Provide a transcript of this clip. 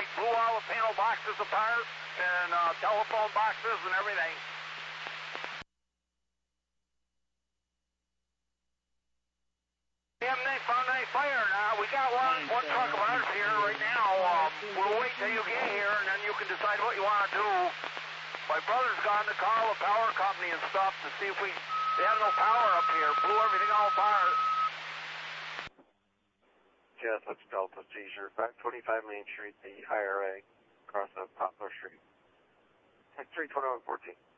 like blew all the panel boxes apart and telephone boxes and everything. Found any fire now. We got one truck of ours here right now. We'll wait till you get here and then you can decide what you want to do. My brother's gone to call the power company and stuff to see if they have no power up here. Blew everything all apart. Yes, that's Delta Seizure, 525 Main Street, the IRA, across of Poplar Street. 32114.